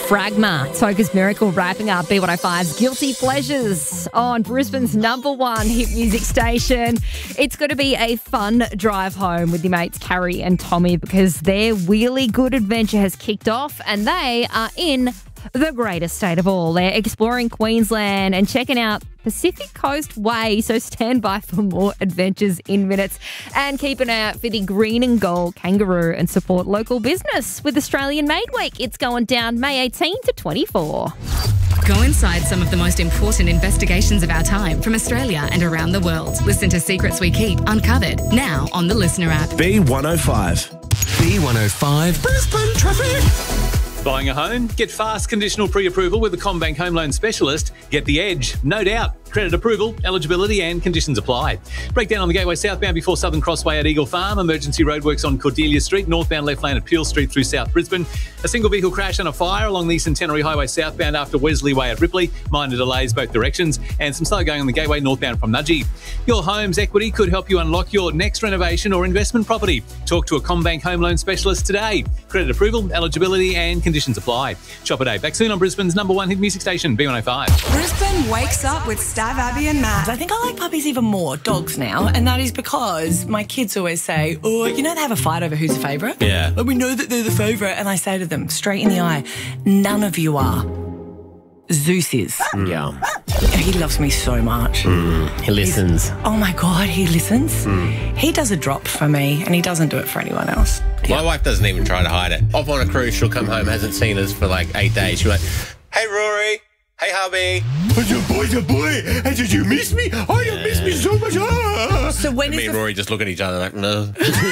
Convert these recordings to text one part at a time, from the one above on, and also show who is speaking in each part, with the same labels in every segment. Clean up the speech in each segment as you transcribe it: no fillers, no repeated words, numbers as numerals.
Speaker 1: Fragma, Toca's Miracle, wrapping up B105's Guilty Pleasures on Brisbane's #1 hit music station. It's going to be a fun drive home with your mates Carrie and Tommy because their Wheelie Good adventure has kicked off and they are in the greatest state of all. They're exploring Queensland and checking out Pacific Coast Way, so stand by for more adventures in minutes. And keep an eye out for the green and gold kangaroo and support local business with Australian Made Week. It's going down May 18 to 24.
Speaker 2: Go inside some of the most important investigations of our time from Australia and around the world. Listen to Secrets We Keep Uncovered now on the Listener app.
Speaker 3: B105.
Speaker 4: B105 Brisbane Traffic.
Speaker 5: Buying a home? Get fast conditional pre-approval with a CommBank Home Loan Specialist. Get the edge, no doubt. Credit approval, eligibility and conditions apply. Breakdown on the Gateway southbound before Southern Crossway at Eagle Farm. Emergency roadworks on Cordelia Street. Northbound left lane at Peel Street through South Brisbane. A single vehicle crash and a fire along the Centenary Highway southbound after Wesley Way at Ripley. Minor delays both directions. And some slow going on the Gateway northbound from Nudgee. Your home's equity could help you unlock your next renovation or investment property. Talk to a CommBank Home Loan Specialist today. Credit approval, eligibility and conditions apply. Shop a day. Back soon on Brisbane's #1 hit music station, B105.
Speaker 6: Brisbane wakes up with Stav, Abby and Matt.
Speaker 7: I think I like puppies even more, dogs now, and that is because my kids always say, oh, you know they have a fight over who's a favourite?
Speaker 4: Yeah.
Speaker 7: But we know that they're the favourite, and I say to them straight in the eye, none of you are. Zeus is.
Speaker 4: Yeah.
Speaker 7: He loves me so much.
Speaker 4: He listens.
Speaker 7: Oh my God, he listens. He does a drop for me, and he doesn't do it for anyone else.
Speaker 4: My wife doesn't even try to hide it. Off on a cruise, she'll come home, hasn't seen us for like 8 days. She'll be like, hey, Rory. Hey, hubby. What's a boy? Hey, did you miss me? Oh, you miss me so much.
Speaker 7: So when
Speaker 4: Me
Speaker 7: is
Speaker 4: and Rory just look at each other like, no.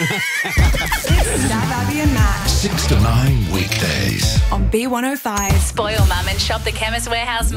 Speaker 6: Stav, Abby and Matt
Speaker 3: 6 to 9 weekdays.
Speaker 6: on B105.
Speaker 2: Spoil mum and shop the Chemist Warehouse